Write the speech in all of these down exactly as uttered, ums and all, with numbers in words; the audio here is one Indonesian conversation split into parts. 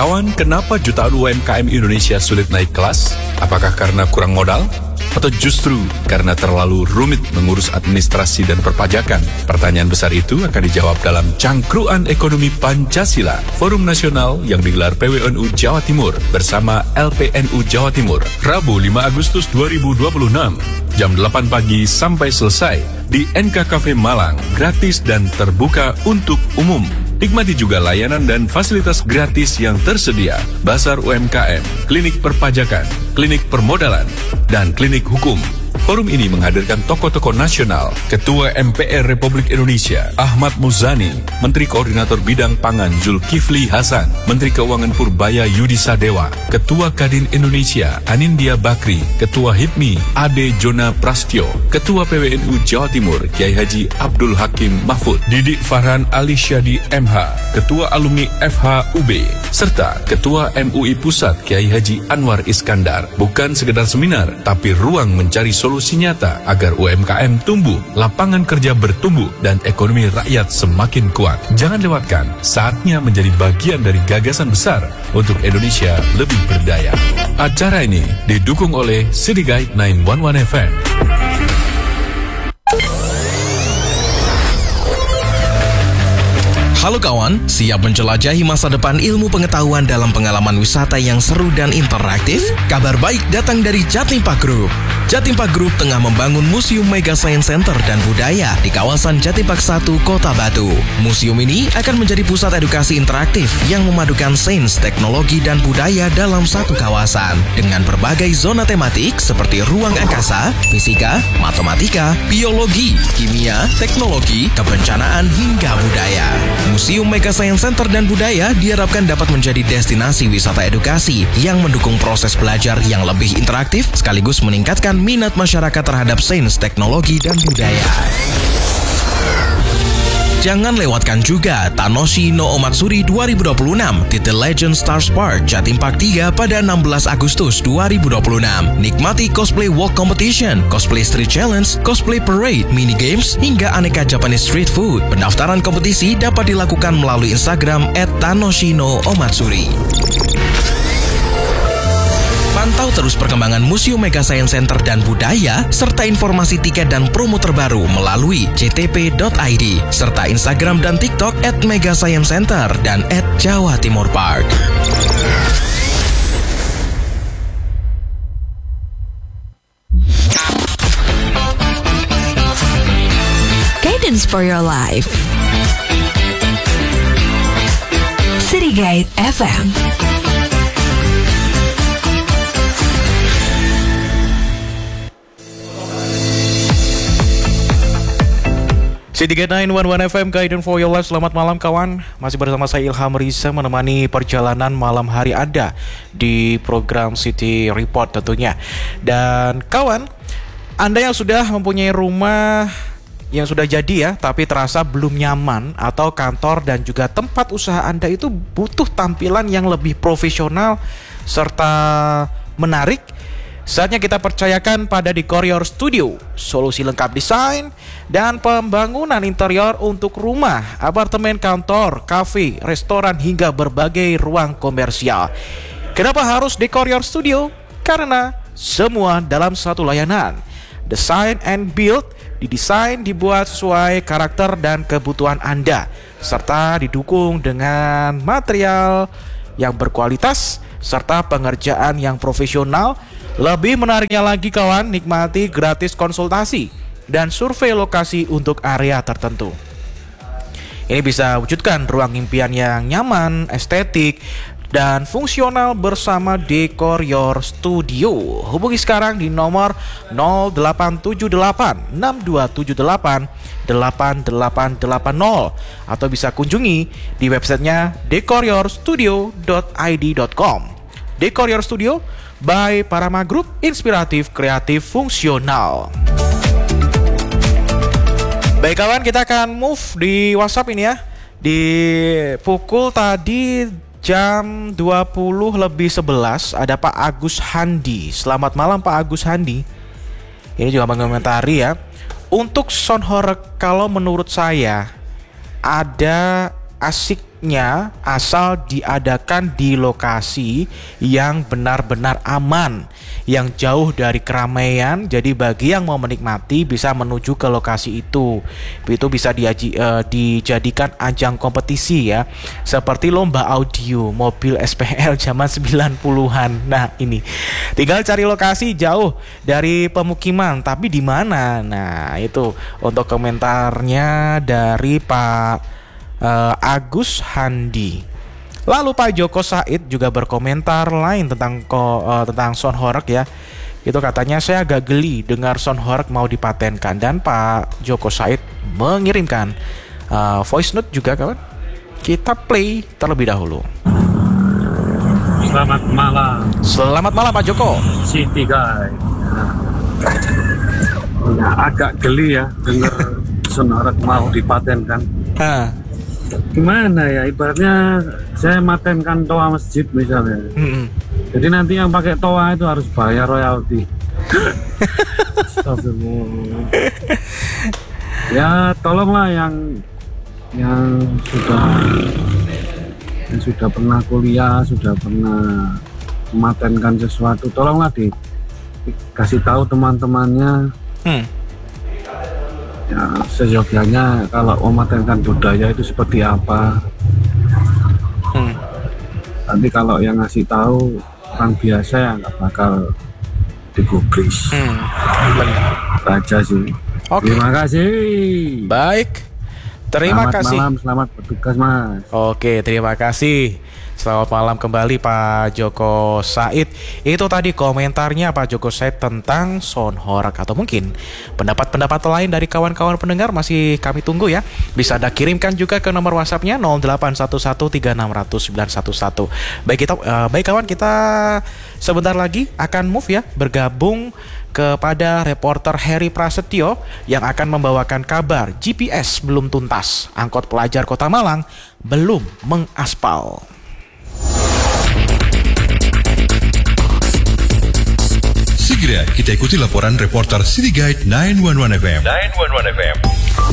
Kawan, kenapa jutaan U M K M Indonesia sulit naik kelas? Apakah karena kurang modal? Atau justru karena terlalu rumit mengurus administrasi dan perpajakan? Pertanyaan besar itu akan dijawab dalam Cangkruan Ekonomi Pancasila, Forum Nasional yang digelar P W N U Jawa Timur bersama L P N U Jawa Timur, Rabu lima Agustus dua ribu dua puluh enam, jam delapan pagi sampai selesai di N K Cafe Malang, gratis dan terbuka untuk umum. Nikmati juga layanan dan fasilitas gratis yang tersedia, Basar U M K M, klinik perpajakan, klinik permodalan, dan klinik hukum. Forum ini menghadirkan tokoh-tokoh nasional, Ketua M P R Republik Indonesia, Ahmad Muzani, Menteri Koordinator Bidang Pangan Zulkifli Hasan, Menteri Keuangan Purbaya Yudi Sadewa, Ketua Kadin Indonesia, Anindya Bakri, Ketua Hipmi, Ade Jona Prastyo, Ketua P W N U Jawa Timur, Kiai Haji Abdul Hakim Mahfud, Didik Farhan Ali Syadi M H, Ketua Alumni F H U B, serta Ketua M U I Pusat, Kiai Haji Anwar Iskandar. Bukan sekedar seminar, tapi ruang mencari solusi nyata agar U M K M tumbuh, lapangan kerja bertumbuh, dan ekonomi rakyat semakin kuat. Jangan lewatkan, saatnya menjadi bagian dari gagasan besar untuk Indonesia lebih berdaya. Acara ini didukung oleh City Guide sembilan satu satu F M. Halo kawan, siap menjelajahi masa depan ilmu pengetahuan dalam pengalaman wisata yang seru dan interaktif? Kabar baik datang dari Jatim Park Group. Jatim Park Group tengah membangun Museum Mega Science Center dan Budaya di kawasan Jatim Park satu, Kota Batu. Museum ini akan menjadi pusat edukasi interaktif yang memadukan sains, teknologi, dan budaya dalam satu kawasan dengan berbagai zona tematik seperti ruang angkasa, fisika, matematika, biologi, kimia, teknologi, kebencanaan, hingga budaya. Museum Mega Science Center dan Budaya diharapkan dapat menjadi destinasi wisata edukasi yang mendukung proses belajar yang lebih interaktif sekaligus meningkatkan minat masyarakat terhadap sains, teknologi, dan budaya. Jangan lewatkan juga Tanoshi no Omatsuri dua ribu dua puluh enam di The Legend Stars Park, Jatim Park tiga pada enam belas Agustus dua ribu dua puluh enam. Nikmati cosplay walk competition, cosplay street challenge, cosplay parade, mini games, hingga aneka Japanese street food. Pendaftaran kompetisi dapat dilakukan melalui Instagram at Tanoshi no Omatsuri. Pantau terus perkembangan Museum Mega Science Center dan Budaya, serta informasi tiket dan promo terbaru melalui j t p dot i d, serta Instagram dan TikTok at Mega Science Center dan at Jawa Timur Park. Guidance for your life. City Guide F M. City Guide sembilan satu satu F M, Guidance for your life. Selamat malam kawan. Masih bersama saya Ilham Riza menemani perjalanan malam hari Anda di program City Report tentunya. Dan kawan, Anda yang sudah mempunyai rumah yang sudah jadi ya, tapi terasa belum nyaman, atau kantor dan juga tempat usaha Anda itu butuh tampilan yang lebih profesional serta menarik, saatnya kita percayakan pada Decorator Studio, solusi lengkap desain dan pembangunan interior untuk rumah, apartemen, kantor, kafe, restoran, hingga berbagai ruang komersial. Kenapa harus Decorator Studio? Karena semua dalam satu layanan. Design and build, didesain, dibuat sesuai karakter dan kebutuhan Anda, serta didukung dengan material yang berkualitas serta pengerjaan yang profesional. Lebih menariknya lagi kawan, nikmati gratis konsultasi dan survei lokasi untuk area tertentu. Ini bisa wujudkan ruang impian yang nyaman, estetik, dan fungsional bersama Decorator Studio. Hubungi sekarang di nomor nol delapan tujuh delapan enam dua tujuh delapan delapan delapan delapan nol atau bisa kunjungi di websitenya decorator studio dot i d dot com. Decorator Studio by Parama Group, inspiratif, kreatif, fungsional. Baik kawan, kita akan move di WhatsApp ini ya. Di pukul tadi jam dua puluh lebih sebelas ada Pak Agus Handi. Selamat malam Pak Agus Handi. Ini juga mengomentari ya. Untuk sound horror, kalau menurut saya ada asiknya asal diadakan di lokasi yang benar-benar aman, yang jauh dari keramaian. Jadi bagi yang mau menikmati bisa menuju ke lokasi itu. Itu bisa diaji, uh, dijadikan ajang kompetisi ya, seperti lomba audio mobil S P L zaman sembilan puluhan. Nah, ini tinggal cari lokasi jauh dari pemukiman, tapi di mana? Nah, itu untuk komentarnya dari Pak Uh, Agus Handi. Lalu Pak Joko Said juga berkomentar lain tentang ko, uh, tentang sound horeg ya. Itu katanya, saya agak geli dengar sound horeg mau dipatenkan. Dan Pak Joko Said mengirimkan uh, voice note juga kawan. Kita play terlebih dahulu. Selamat malam. Selamat malam Pak Joko. City Guy. Nah, agak geli ya dengar sound horeg mau dipatenkan. Ha. Gimana ya, ibaratnya saya matenkan toa masjid misalnya. Mm-hmm. Jadi nanti yang pakai toa itu harus bayar royalti. Ya tolonglah yang yang sudah yang sudah pernah kuliah, sudah pernah mematenkan sesuatu, tolonglah di dikasih tahu teman-temannya. Hmm. Ya, seyogyanya kalau mematenkan budaya itu seperti apa. Hmm. Nanti kalau yang ngasih tahu orang biasa ya nggak bakal digubris. Hmm. Baca sih. Okay. Terima kasih. Baik. Terima selamat kasih. Malam, selamat bertugas Mas. Oke, terima kasih. Selamat malam kembali Pak Joko Said. Itu tadi komentarnya Pak Joko Said tentang sound horeg, atau mungkin pendapat-pendapat lain dari kawan-kawan pendengar masih kami tunggu ya. Bisa Anda kirimkan juga ke nomor WhatsApp-nya nol delapan satu satu tiga enam nol nol sembilan satu satu. Baik kita uh, baik kawan, kita sebentar lagi akan move ya, bergabung kepada reporter Heri Prasetyo yang akan membawakan kabar G P S belum tuntas, angkot pelajar Kota Malang belum mengaspal. Segera kita ikuti laporan reporter City Guide sembilan satu satu F M. sembilan satu satu F M.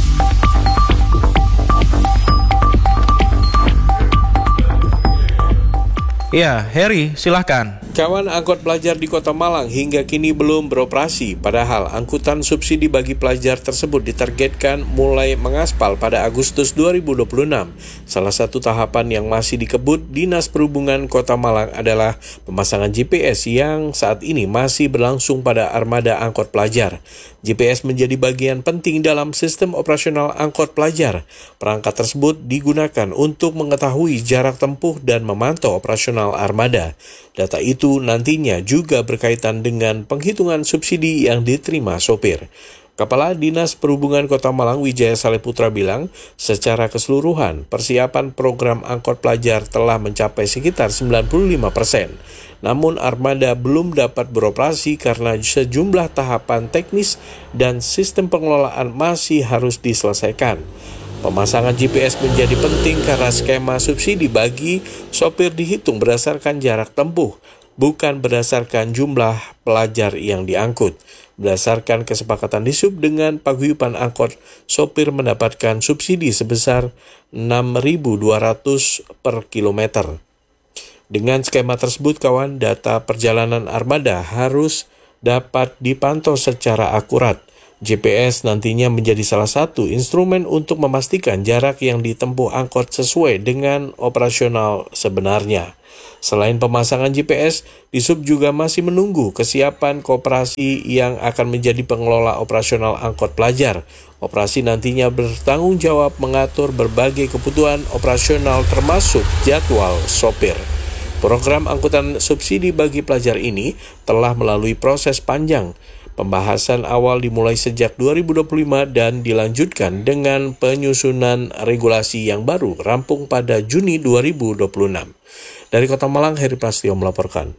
Ya, Heri, silahkan. Kawan, angkot pelajar di Kota Malang hingga kini belum beroperasi, padahal angkutan subsidi bagi pelajar tersebut ditargetkan mulai mengaspal pada Agustus dua ribu dua puluh enam. Salah satu tahapan yang masih dikebut Dinas Perhubungan Kota Malang adalah pemasangan G P S yang saat ini masih berlangsung pada armada angkot pelajar. G P S menjadi bagian penting dalam sistem operasional angkot pelajar. Perangkat tersebut digunakan untuk mengetahui jarak tempuh dan memantau operasional armada. Data itu nantinya juga berkaitan dengan penghitungan subsidi yang diterima sopir. Kepala Dinas Perhubungan Kota Malang Wijaya Saleputra bilang, secara keseluruhan persiapan program angkot pelajar telah mencapai sekitar sembilan puluh lima persen. Namun armada belum dapat beroperasi karena sejumlah tahapan teknis dan sistem pengelolaan masih harus diselesaikan. Pemasangan G P S menjadi penting karena skema subsidi bagi sopir dihitung berdasarkan jarak tempuh, bukan berdasarkan jumlah pelajar yang diangkut. Berdasarkan kesepakatan Disub dengan paguyuban angkot, sopir mendapatkan subsidi sebesar enam ribu dua ratus per kilometer. Dengan skema tersebut, kawan, data perjalanan armada harus dapat dipantau secara akurat. G P S nantinya menjadi salah satu instrumen untuk memastikan jarak yang ditempuh angkot sesuai dengan operasional sebenarnya. Selain pemasangan G P S, Disub juga masih menunggu kesiapan koperasi yang akan menjadi pengelola operasional angkot pelajar. Operasi nantinya bertanggung jawab mengatur berbagai kebutuhan operasional termasuk jadwal sopir. Program angkutan subsidi bagi pelajar ini telah melalui proses panjang. Pembahasan awal dimulai sejak dua ribu dua puluh lima dan dilanjutkan dengan penyusunan regulasi yang baru rampung pada Juni dua ribu dua puluh enam. Dari Kota Malang, Heri Prasetyo melaporkan.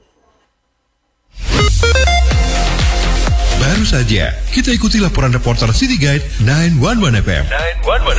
Baru saja kita ikuti laporan reporter City Guide sembilan satu satu F M. sembilan satu satu